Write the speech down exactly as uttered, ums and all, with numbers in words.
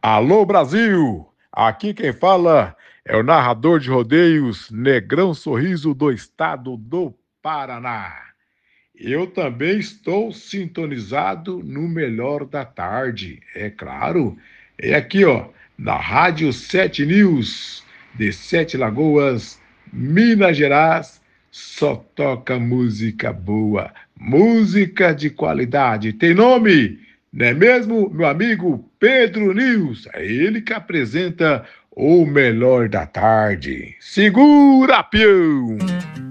Alô Brasil! Aqui quem fala é o narrador de rodeios Negrão Sorriso do estado do Paraná. Eu também estou sintonizado no melhor da tarde, é claro. É aqui, ó, na Rádio Sete News, de Sete Lagoas, Minas Gerais, só toca música boa, música de qualidade. Tem nome? Não é mesmo, meu amigo Pedro News? É ele que apresenta o melhor da tarde. Segura, peão!